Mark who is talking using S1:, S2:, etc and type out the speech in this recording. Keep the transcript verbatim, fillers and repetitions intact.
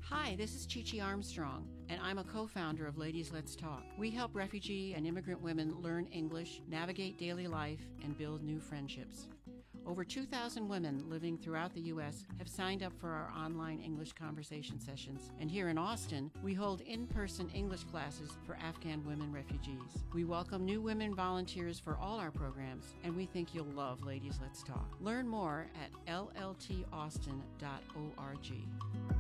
S1: Hi, this is Chi Chi Armstrong, and I'm a co-founder of Ladies Let's Talk. We help refugee and immigrant women learn English, navigate daily life, and build new friendships. Over two thousand women living throughout the U S have signed up for our online English conversation sessions, and here in Austin, we hold in-person English classes for Afghan women refugees. We welcome new women volunteers for all our programs, and we think you'll love Ladies Let's Talk. Learn more at l l t austin dot org.